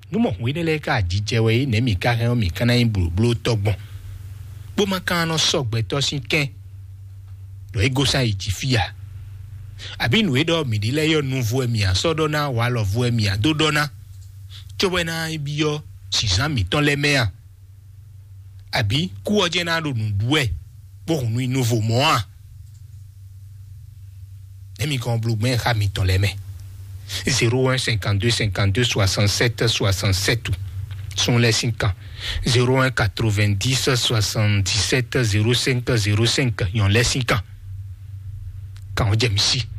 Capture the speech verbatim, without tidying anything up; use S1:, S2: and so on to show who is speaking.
S1: nous mon oui les ka djewe ne mi ka ren mi kana in blo blo togbon bo ma kan no sok be to sin ken do ego sa ijifia abi nu edo mi dile yo nouveau mi asodo na wa lo vo mi adodona chobo na ibiyo six ans mi ton le mea abi ku oje na do nu duwe bo nu nouveau mois emi kon blou men ha mi ton le me zéro un cinquante-deux cinquante-deux soixante-sept soixante-sept sont les cinq ans zéro un quatre-vingt-dix soixante-dix-sept zéro cinq zéro cinq yon les cinq ans quand on dit ici